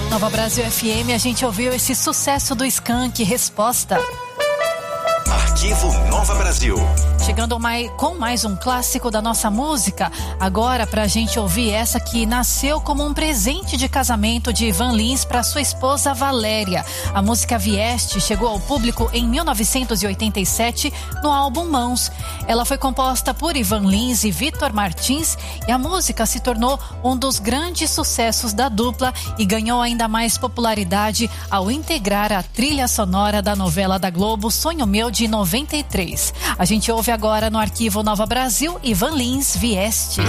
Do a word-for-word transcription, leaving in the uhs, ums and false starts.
Nova Brasil F M, a gente ouviu esse sucesso do Skank, Resposta. Arquivo Nova Brasil. Chegando mais, com mais um clássico da nossa música, agora pra gente ouvir essa que nasceu como um presente de casamento de Ivan Lins para sua esposa Valéria. A música Vieste chegou ao público em mil novecentos e oitenta e sete no álbum Mãos. Ela foi composta por Ivan Lins e Vitor Martins e a música se tornou um dos grandes sucessos da dupla e ganhou ainda mais popularidade ao integrar a trilha sonora da novela da Globo Sonho Meu de noventa e três. A gente ouve agora no Arquivo Nova Brasil, Ivan Lins, Vieste.